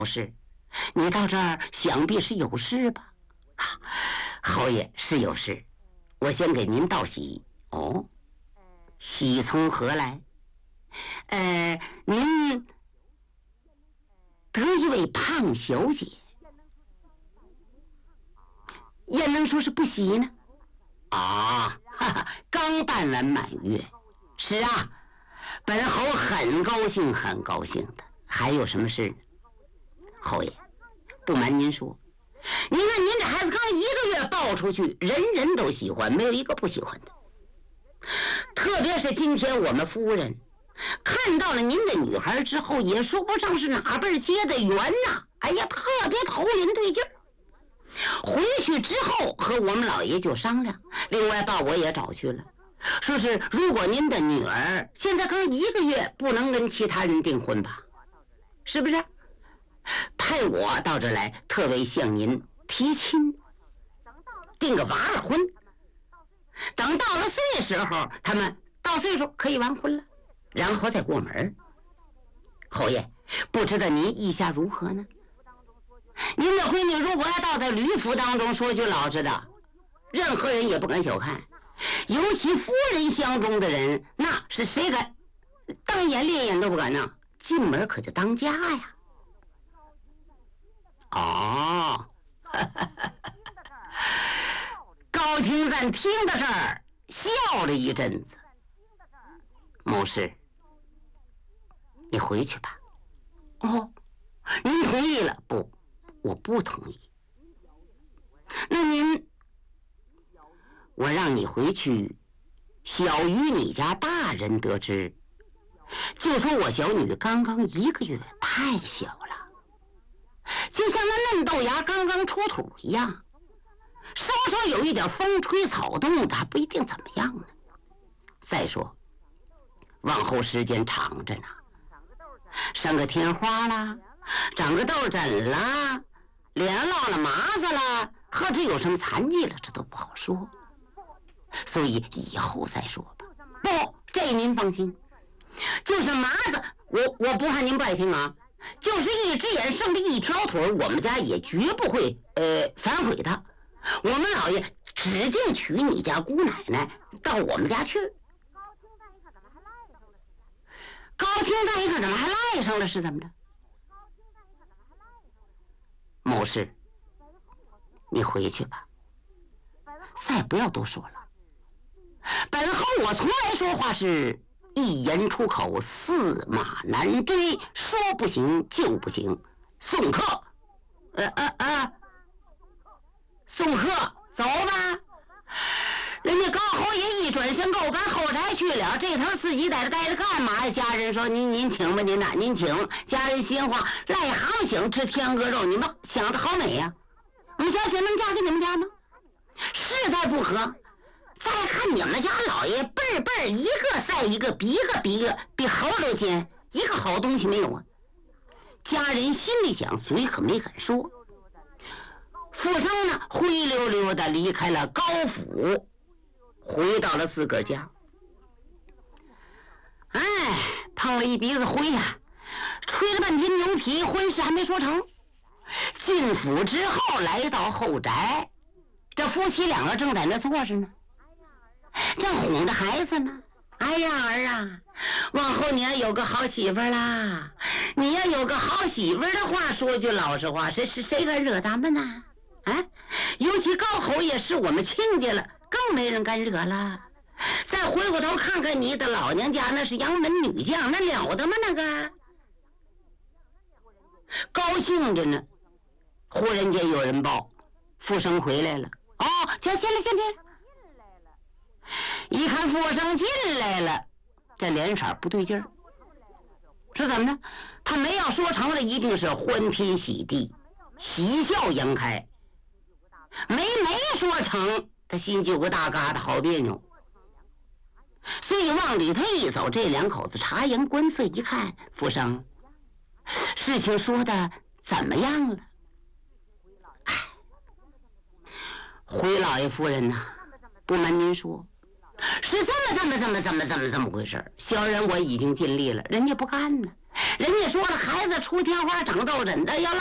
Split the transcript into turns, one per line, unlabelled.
是，你到这儿想必是有事吧？啊，侯爷是有事，我先给您道喜。哦，喜从何来？您得一位胖小姐，焉能说是不喜呢？啊，哈哈，刚办完满月。是啊，本侯很高兴，很高兴的。还有什么事呢？侯爷，不瞒您说，您看您这孩子刚1个月抱出去，人人都喜欢，没有一个不喜欢的。特别是今天我们夫人看到了您的女孩之后，也说不上是哪辈结的缘呐。哎呀，特别投人对劲儿。回去之后和我们老爷就商量，另外把我也找去了，说是如果您的女儿现在刚1个月，不能跟其他人订婚吧，是不是？派我到这来，特为向您提亲，订个娃儿婚。等到了岁时候，他们到岁数可以完婚了，然后再过门。侯爷，不知道您意下如何呢？您的闺女如果要倒在吕府当中，说句老实的，任何人也不敢小看，尤其夫人相中的人，那是谁敢当眼烈眼都不敢呢，进门可就当家呀。哦，高廷赞听到这儿笑了一阵子。谋士，你回去吧。哦，您同意了？不，我不同意。那您，我让你回去，小于你家大人得知，就说我小女刚刚1个月，太小了，就像那嫩豆芽刚刚出土一样，稍稍有一点风吹草动的，还不一定怎么样呢。再说，往后时间长着呢，生个天花啦，长个痘疹啦，脸落了麻子啦，或者有什么残疾了，这都不好说，所以以后再说吧。不，这您放心，就是麻子，我不怕您不爱听啊，就是一只眼剩了一条腿，我们家也绝不会反悔的。我们老爷指定娶你家姑奶奶到我们家去。高廷赞一看怎么还赖上了，是怎么着？谋士，你回去吧，再不要多说了。本侯我从来说话是一言出口，驷马难追，说不行就不行。送客，送客，走吧。人家高侯爷一转身，够赶后宅去了。这头司机在这待着干嘛呀？家人说：“您请吧，您呐，您请。”家人心话：“癞行行吃天鹅肉，你们想的好美呀！我小姐能嫁给你们家吗？世代不合。再看你们家老爷辈儿一个赛一个，比一个比猴都尖，一个好东西没有啊！”家人心里想，嘴可没敢说。富商呢，灰溜溜的离开了高府，回到了自个儿家。哎，碰了一鼻子灰呀，吹了半天牛皮，婚事还没说成。进府之后，来到后宅，这夫妻2个正在那坐着呢，正哄着孩子呢。哎呀儿啊，往后你要有个好媳妇啦！你要有个好媳妇的话，说句老实话，谁敢惹咱们呢？啊，尤其高侯爷是我们亲家了，更没人敢惹了。再回过头看看你的老娘家，那是杨门女将，那了得吗？那个高兴着呢，忽然间有人报，富生回来了。哦，先进来。一看富生进来了，这脸色不对劲儿，是怎么着？他没要说成了，一定是欢天喜地，喜笑颜开。没说成，他心就有个大疙瘩，好别扭。所以往里头一走，这2口子察言观色一看，富生，事情说的怎么样了？哎，回老爷夫人呐，不瞒您说，是这么回事。小人我已经尽力了，人家不干呢。 人家说了，孩子出天花长痘疹的，要